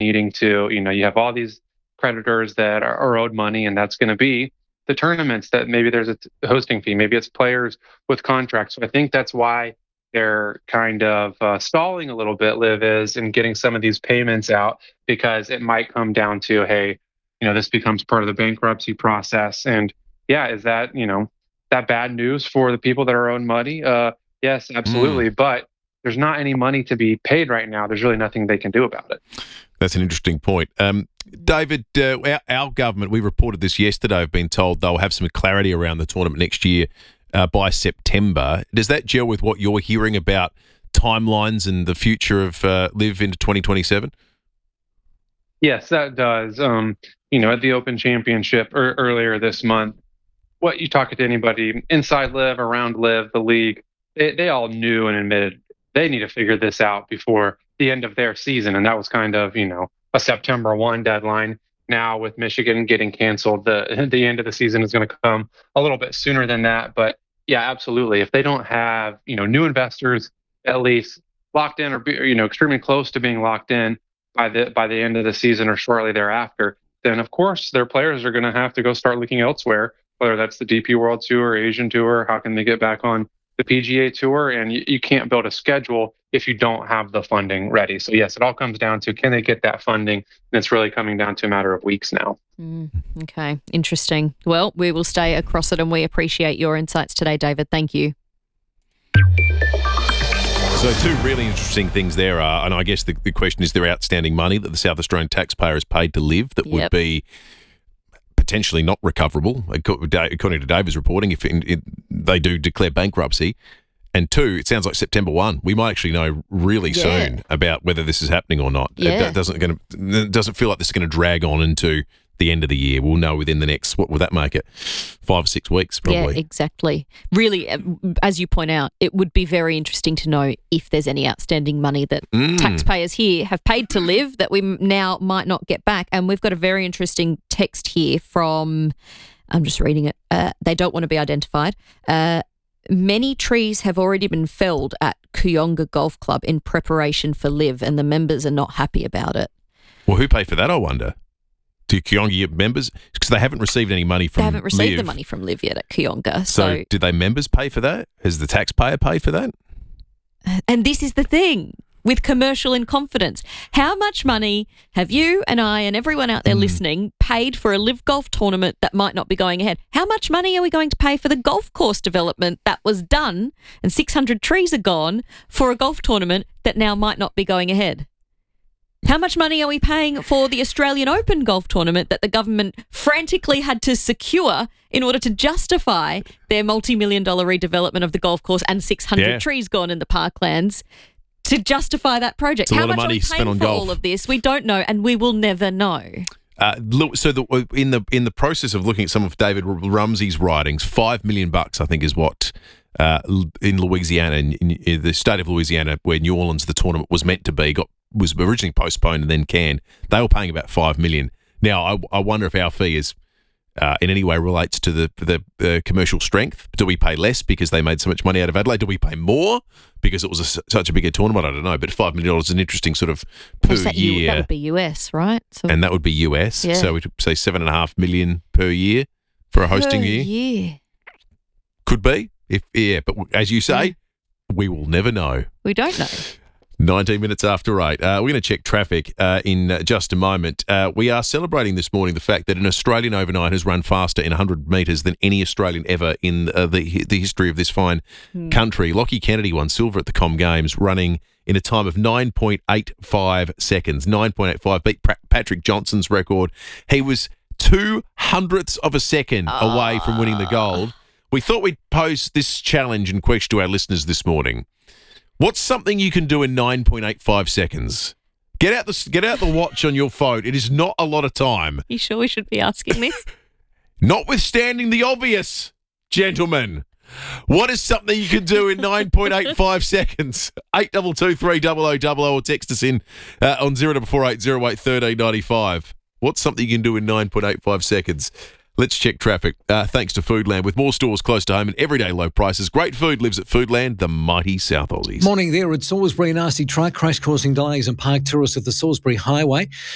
needing to, you have all these creditors that are owed money, and that's going to be the tournaments that maybe there's a hosting fee, maybe it's players with contracts. So I think that's why they're kind of stalling a little bit, Liv is, in getting some of these payments out, because it might come down to, hey, this becomes part of the bankruptcy process. And yeah, is that, that bad news for the people that are owed money? Yes, absolutely. But there's not any money to be paid right now. There's really nothing they can do about it. That's an interesting point. David, our government, we reported this yesterday, have been told they'll have some clarity around the tournament next year by September. Does that gel with what you're hearing about timelines and the future of LIV into 2027? Yes, that does. At the Open Championship earlier this month, what you talk to anybody inside LIV, around LIV, the league, they all knew and admitted they need to figure this out before the end of their season. And that was kind of, a September 1 deadline. Now with Michigan getting canceled, the end of the season is going to come a little bit sooner than that. But yeah, absolutely. If they don't have, new investors at least locked in, or extremely close to being locked in by the end of the season or shortly thereafter, then of course their players are going to have to go start looking elsewhere, whether that's the DP World Tour, Asian Tour. How can they get back on the PGA Tour? And you can't build a schedule if you don't have the funding ready. So yes, it all comes down to, can they get that funding? And it's really coming down to a matter of weeks now. Okay, interesting. Well, we will stay across it, and we appreciate your insights today, David. Thank you. So two really interesting things there are, and I guess the question is, there outstanding money that the South Australian taxpayer has paid to LIV that would be potentially not recoverable, according to David's reporting, if they do declare bankruptcy. And two, it sounds like September 1. We might actually know really soon about whether this is happening or not. It doesn't feel like this is going to drag on into the end of the year. We'll know within the next, what will that make it, 5 or 6 weeks probably. Yeah, exactly. Really, as you point out, it would be very interesting to know if there's any outstanding money that taxpayers here have paid to LIV that we now might not get back. And we've got a very interesting text here from, I'm just reading it, they don't want to be identified. Many trees have already been felled at Kooyonga Golf Club in preparation for LIV, and the members are not happy about it. Well, who paid for that, I wonder? Do Kooyonga members? Because they haven't received any money from LIV. They haven't received the money from LIV yet at Kooyonga. So did they members pay for that? Has the taxpayer paid for that? And this is the thing with commercial in confidence. How much money have you and I and everyone out there listening paid for a LIV golf tournament that might not be going ahead? How much money are we going to pay for the golf course development that was done and 600 trees are gone for a golf tournament that now might not be going ahead? How much money are we paying for the Australian Open golf tournament that the government frantically had to secure in order to justify their multi-million-dollar redevelopment of the golf course and 600 trees gone in the parklands? To justify that project. How much are we paying for all of this? We don't know, and we will never know. In the process of looking at some of David Rumsey's writings, $5 million, I think, is what in Louisiana, in the state of Louisiana, where New Orleans, the tournament was meant to be, was originally postponed and then canned. They were paying about $5 million. Now, I wonder if our fee is in any way relates to the commercial strength. Do we pay less because they made so much money out of Adelaide? Do we pay more because it was such a bigger tournament? I don't know, but $5 million is an interesting sort of per year. That would be US, right? So, and that would be US. Yeah. So we could say $7.5 million per year for a hosting year. Could be, but as you say, we will never know. We don't know. 19 minutes after 8. We're going to check traffic in just a moment. We are celebrating this morning the fact that an Australian overnight has run faster in 100 metres than any Australian ever in the history of this fine country. Lockie Kennedy won silver at the Com Games, running in a time of 9.85 seconds. 9.85 beat Patrick Johnson's record. He was 0.02 of a second away from winning the gold. We thought we'd pose this challenge and question to our listeners this morning. What's something you can do in 9.85 seconds? Get out the watch on your phone. It is not a lot of time. You sure we should be asking this? Notwithstanding the obvious, gentlemen. What is something you can do in 9.85 seconds? 8223 0000 or text us in on 0448 08 1395. What's something you can do in 9.85 seconds? Let's check traffic. Thanks to Foodland. With more stores close to home and everyday low prices, great food lives at Foodland, the mighty South Aussies. Morning there at Salisbury. Nasty truck crash causing delays and parked tourists at the Salisbury Highway.